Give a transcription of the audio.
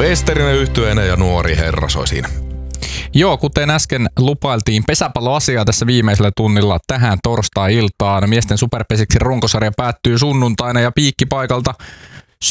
Westerinen yhtyeenä ja nuori herra soi siinä. Joo, kuten äsken lupailtiin pesäpalloasiaa tässä viimeisellä tunnilla tähän torstai-iltaan. Miesten superpesiksi runkosarja päättyy sunnuntaina ja piikkipaikalta